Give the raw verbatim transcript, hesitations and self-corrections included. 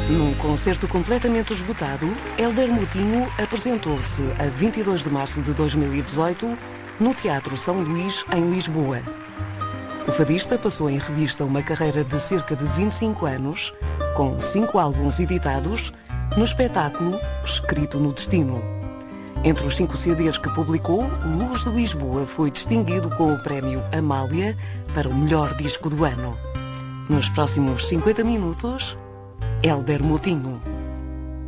Num concerto completamente esgotado, Hélder Moutinho apresentou-se a vinte e dois de março de dois mil e dezoito no Teatro São Luís, em Lisboa. O fadista passou em revista uma carreira de cerca de vinte e cinco anos, com cinco álbuns editados, no espetáculo Escrito no Destino. Entre os cinco C Ds que publicou, Luz de Lisboa foi distinguido com o prémio Amália para o melhor disco do ano. Nos próximos cinquenta minutos, Hélder Moutinho.